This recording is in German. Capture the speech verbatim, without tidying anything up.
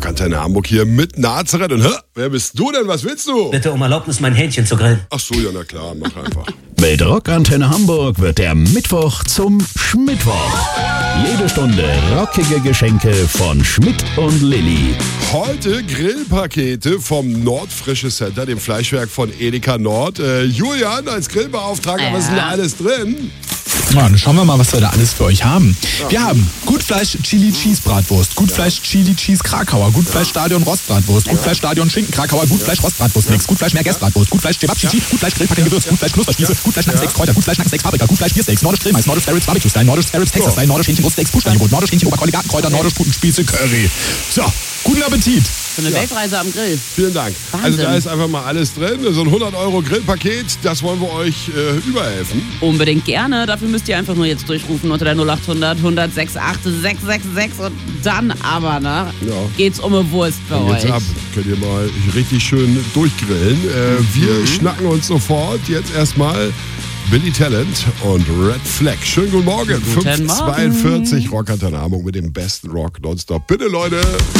Rockantenne Hamburg hier mit Nazareth. Und hä, wer bist du denn? Was willst du? Bitte um Erlaubnis, mein Hähnchen zu grillen. Ach so, ja, na klar, mach einfach. Mit Rockantenne Hamburg wird der Mittwoch zum Schmittwoch. Jede Stunde rockige Geschenke von Schmidt und Lilly. Heute Grillpakete vom Nordfrische Center, dem Fleischwerk von Edeka Nord. Äh, Julian als Grillbeauftragter, Ja. was ist denn da alles drin? Ja, dann schauen wir mal, was wir da alles für euch haben. Wir haben Gutfleisch Chili Cheese Bratwurst, Gutfleisch Chili Cheese Krakauer, Gutfleisch Stadion Rostbratwurst, Gutfleisch Stadion Schinken Krakauer, Gutfleisch Rostbratwurst Mix, Gutfleisch Merguez-Bratwurst, Gutfleisch Cevapcici, Gutfleisch Grillpacken Gewürz, Gutfleisch Knusperspieße, Gutfleisch Nackensteaks Kräuter, Gutfleisch Nackensteaks Paprika, Gutfleisch Biersteaks, Nordisch Grillmais, Nordisch Spirits Barbecue Style, Nordisch Spirits Texas Style, Nordisch Hähnchen Bruststeaks Puschsteinbrot, Nordisch Hähnchen Oberkolle Gartenkräuter, Nordisch Putenspieße Curry. So, guten Appetit. So eine Weltreise am Grill. Vielen Dank. Wahnsinn. Also da ist einfach mal alles drin. So ein hundert Euro Grillpaket, das wollen wir euch äh, überhelfen. Unbedingt gerne. Dafür müsst ihr einfach nur jetzt durchrufen unter der null acht hundert, hundert, sechsundachtzig, sechshundertsechsundsechzig und dann aber, ne, Ja. geht's um eine Wurst bei Dann geht's euch. ab. Könnt ihr mal richtig schön durchgrillen. Äh, wir schnacken uns sofort jetzt erstmal Billy Talent und Red Flag. Schönen guten Morgen. Guten fünf zweiundvierzig Rockantenne Hamburg mit dem besten Rock nonstop. Bitte, Leute.